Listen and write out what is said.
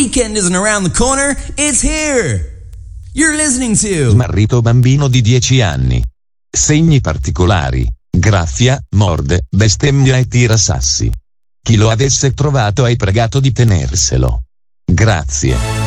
weekend isn't around the corner, it's here. You're listening to Smarrito bambino di 10 anni. Segni particolari, graffia, morde, bestemmia e tira sassi. Chi lo avesse trovato hai pregato di tenerselo. Grazie.